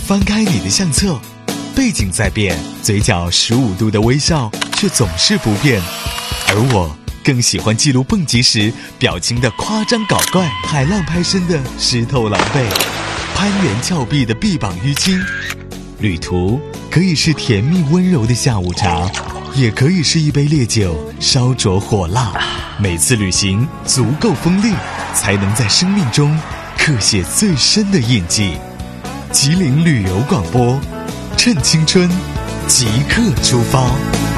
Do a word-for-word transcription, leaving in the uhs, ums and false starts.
翻开你的相册，背景在变，嘴角十五度的微笑却总是不变。而我更喜欢记录蹦极时表情的夸张搞怪，海浪拍身的湿透狼狈，攀援峭壁的臂膀淤青。旅途可以是甜蜜温柔的下午茶，也可以是一杯烈酒烧灼火辣。每次旅行足够锋利，才能在生命中刻写最深的印记。吉林旅游广播，趁青春，即刻出发。